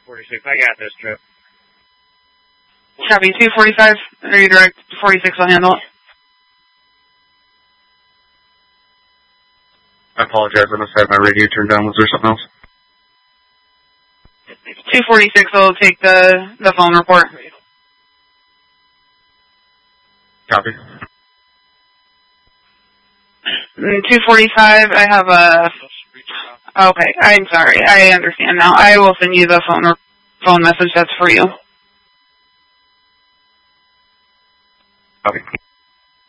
46, I got this, Trip. Copy, 245. Are you direct? 46 will handle it. I apologize, I must have my radio turned down. Was there something else? 246 will take the phone report. Copy. 245, I have a... Okay, I'm sorry. I understand now. I will send you the phone message that's for you. Copy.